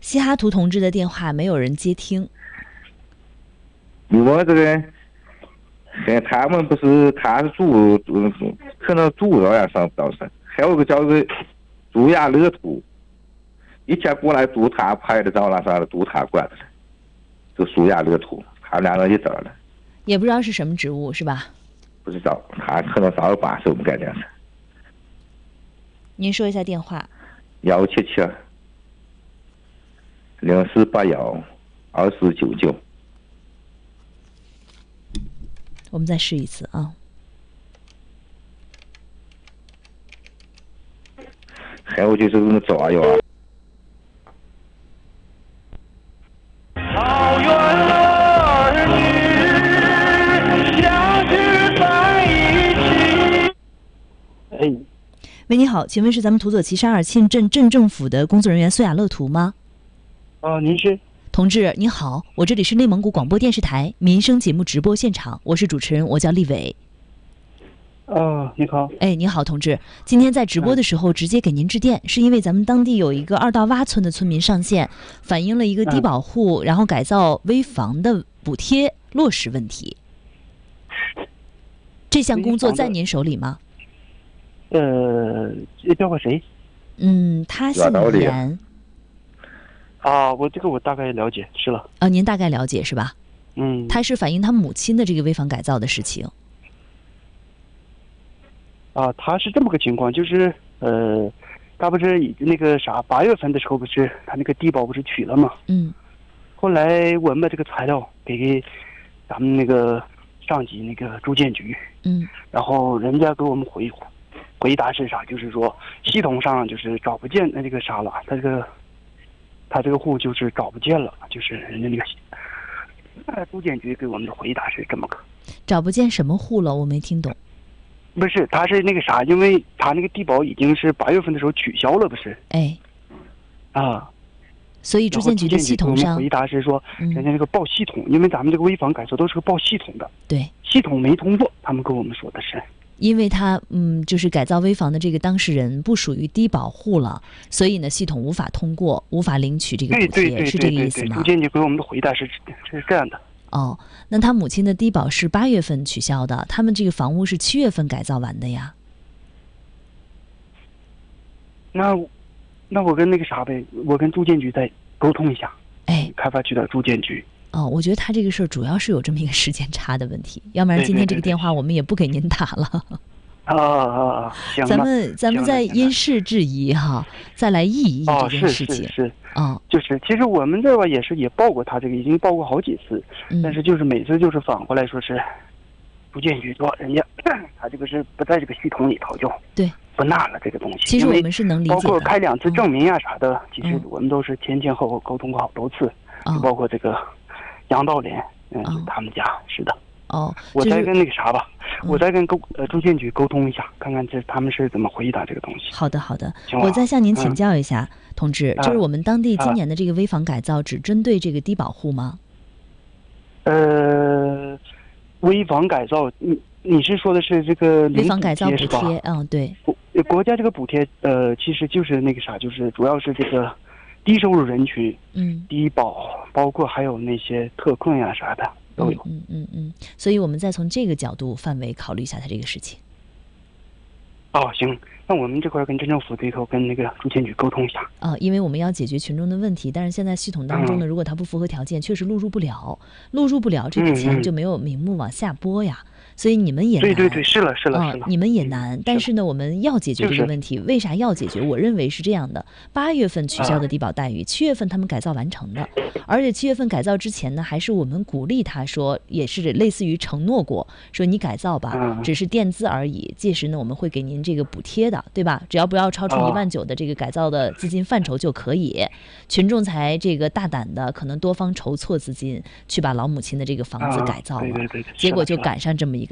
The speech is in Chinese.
西哈图同志的电话没有人接听。 我这个，他们不是，他是住，可能住了呀，上不到身。还有个叫个朱亚乐图，以前过来住他拍的照那啥的，住他管的，这苏亚乐图，他们两个一道了。 也不知道是什么职务是吧？ 不知道，他可能上了80，我们感觉是。 您说一下电话。 177-0481-2499。 我们再试一次啊。 还有就是那抓药啊。 草原儿女相聚在一起。 喂，你好，请问是咱们图佐旗沙尔沁镇镇政府的工作人员苏亚乐图吗？ 您是？ 同志你好，我这里是内蒙古广播电视台民生节目直播现场，我是主持人，我叫立伟。 你好。 你好，同志，今天在直播的时候直接给您致电，是因为咱们当地有一个2道洼村的村民上线，反映了一个低保户然后改造危房的补贴落实问题。这项工作在您手里吗？ 包括谁？ 他姓严。 我大概了解，是了。 您大概了解是吧？他是反映他母亲的这个危房改造的事情。 他是这么个情况，就是他不是那个啥，8月份的时候不是他那个低保不是取了吗？后来我们把这个材料给咱们那个上级那个住建局，然后人家给我们回答是啥，就是说系统上就是找不见那这个啥了，他这个户就是找不见了，就是人家那个住建局给我们的回答是这么个。 找不见什么户了？我没听懂。 不是，他是那个啥，因为他那个低保已经是8月份的时候取消了，不是？ 所以住建局的系统上回答是说，人家那个报系统，因为咱们这个危房改造都是个报系统的， 对， 系统没通过，他们跟我们说的是。 因为他就是改造危房的这个当事人不属于低保户了，所以呢系统无法通过，无法领取这个补贴，是这个意思吗？ 住建局给我们的回答是这样的。 那他母亲的低保是8月份取消的，他们这个房屋是7月份改造完的呀。 那我跟那个啥呗，我跟住建局再沟通一下。开发区的住建局。 我觉得他这个事儿主要是有这么一个时间差的问题，要不然今天这个电话我们也不给您打了。 行。 咱们再因事制宜哈，再来议一议这件事情。 是。就是其实我们这边也报过他这个，已经报过好几次，但是就是每次就是反过来说是住建局说人家他这个是不在这个系统里头，就对不纳了这个东西。 其实我们是能理解的， 包括开2次证明呀啥的，其实我们都是前后沟通过好多次，就包括这个杨道莲，他们家是的。我再跟那个啥吧，我再跟住建局沟通一下，看看他们是怎么回答这个东西。 好的，我再向您请教一下，同志，就是我们当地今年的这个危房改造只针对这个低保户吗？ 危房改造，你是说的是这个危房改造补贴？对。 国家这个补贴，其实就是那个啥，就是主要是这个低收入人群，低保，包括还有那些特困呀啥的都有。 所以我们再从这个角度范围考虑一下他这个事情。 行，那我们这块跟镇政府这头跟那个住建局沟通一下。 因为我们要解决群众的问题，但是现在系统当中呢，如果他不符合条件，确实录入不了，这笔钱就没有名目往下拨呀。所以你们也难。 对，是了。 你们也难，但是呢，我们要解决这个问题。为啥要解决？我认为是这样的：8月份取消的低保待遇，7月份他们改造完成的，而且7月份改造之前呢，还是我们鼓励他说，也是类似于承诺过，说你改造吧，只是垫资而已。届时呢，我们会给您这个补贴的，对吧？只要不要超出1.9万的这个改造的资金范畴就可以。群众才这个大胆的，可能多方筹措资金去把老母亲的这个房子改造了，结果就赶上这么一个